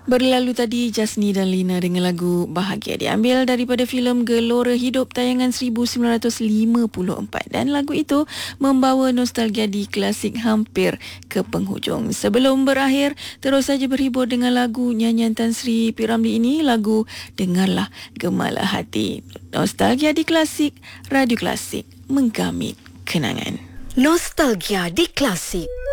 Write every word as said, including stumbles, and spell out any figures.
Berlalu tadi Jasni dan Lina dengan lagu Bahagia, diambil daripada filem Gelora Hidup tayangan seribu sembilan ratus lima puluh empat, dan lagu itu membawa nostalgia di klasik hampir ke penghujung. Sebelum berakhir, terus saja berhibur dengan lagu nyanyian Tan Sri P. Ramlee ini, lagu Dengarlah Gemalah Hati. Nostalgia di klasik, radio klasik menggamit kenangan. Nostalgia di Klasik.